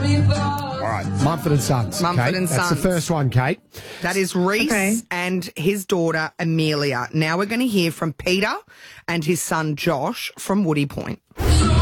All right, Mumford and Sons. Mumford Kate. and That's Sons. the first one, Kate. That is Reese Okay. and his daughter Amelia. Now we're going to hear from Peter and his son Josh from Woody Point.